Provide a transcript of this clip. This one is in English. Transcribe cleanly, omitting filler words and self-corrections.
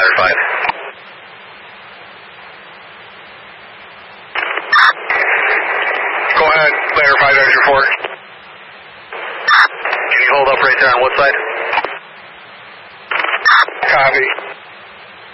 ladder 5. Go ahead, ladder 5, Azure 4. Can you hold up right there on what side? Copy.